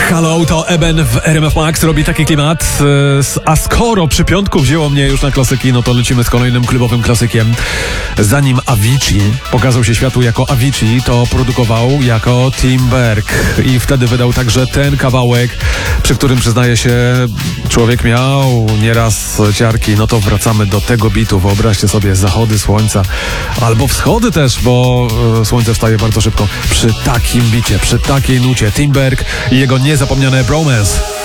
Halo, to Eben w RMF Max robi taki klimat. A skoro przy piątku wzięło mnie już na klasyki, no to lecimy z kolejnym klubowym klasykiem. Zanim Avicii pokazał się światu jako Avicii, to produkował jako Tim Berg. I wtedy wydał także ten kawałek, przy którym, przyznaję się, człowiek miał nieraz ciarki. No to wracamy do tego bitu. Wyobraźcie sobie zachody słońca, albo wschody też, bo słońce wstaje bardzo szybko. Przy takim bicie, przy takiej nucie Tim Berg i jego niezapomniane Bromance.